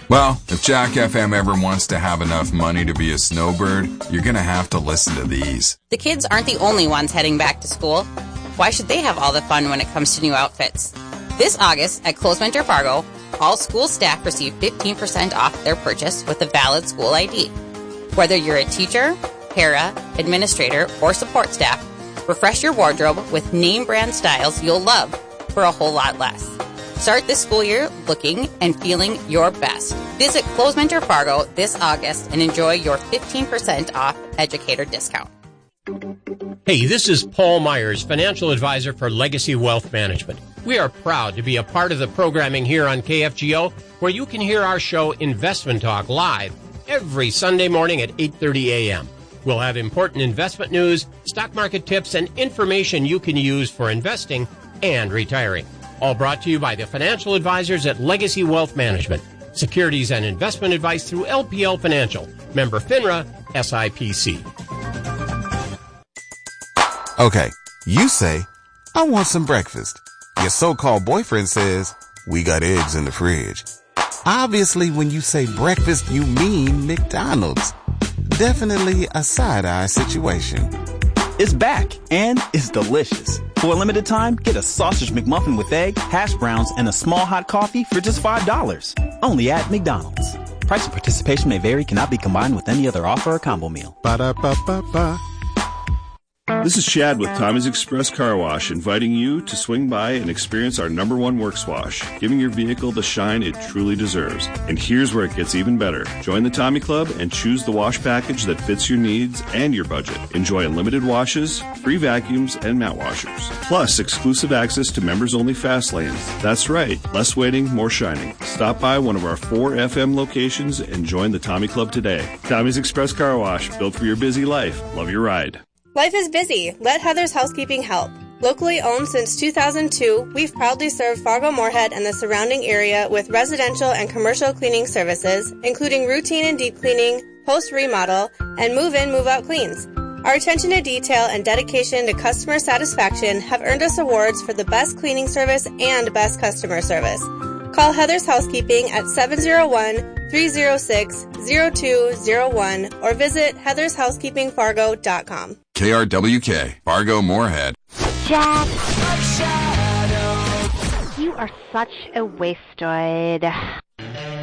Well, if Jack FM ever wants to have enough money to be a snowbird, you're going to have to listen to these. The kids aren't the only ones heading back to school. Why should they have all the fun when it comes to new outfits? This August at Clothes Mentor Fargo, all school staff receive 15% off their purchase with a valid school ID. Whether you're a teacher, para, administrator, or support staff, refresh your wardrobe with name brand styles you'll love for a whole lot less. Start this school year looking and feeling your best. Visit Clothes Mentor Fargo this August and enjoy your 15% off educator discount. Hey, this is Paul Myers, financial advisor for Legacy Wealth Management. We are proud to be a part of the programming here on KFGO, where you can hear our show Investment Talk live every Sunday morning at 8:30 a.m. We'll have important investment news, stock market tips, and information you can use for investing and retiring. All brought to you by the financial advisors at Legacy Wealth Management. Securities and investment advice through LPL Financial. Member FINRA, SIPC. Okay, you say, I want some breakfast. Your so-called boyfriend says, we got eggs in the fridge. Obviously, when you say breakfast, you mean McDonald's. Definitely a side-eye situation. It's back, and it's delicious. For a limited time, get a sausage McMuffin with egg, hash browns, and a small hot coffee for just $5. Only at McDonald's. Price and participation may vary, cannot be combined with any other offer or combo meal. Ba-da-ba-ba-ba. This is Chad with Tommy's Express Car Wash, inviting you to swing by and experience our #1 works wash, giving your vehicle the shine it truly deserves. And here's where it gets even better. Join the Tommy Club and choose the wash package that fits your needs and your budget. Enjoy unlimited washes, free vacuums, and mat washers. Plus, exclusive access to members-only fast lanes. That's right, less waiting, more shining. Stop by one of our 4 FM locations and join the Tommy Club today. Tommy's Express Car Wash, built for your busy life. Love your ride. Life is busy. Let Heather's Housekeeping help. Locally owned since 2002, we've proudly served Fargo-Moorhead and the surrounding area with residential and commercial cleaning services, including routine and deep cleaning, post-remodel, and move-in, move-out cleans. Our attention to detail and dedication to customer satisfaction have earned us awards for the best cleaning service and best customer service. Call Heather's Housekeeping at 701-306-0201 or visit heathershousekeepingfargo.com. KRWK, Fargo Moorhead. Jack, you are such a wastoid.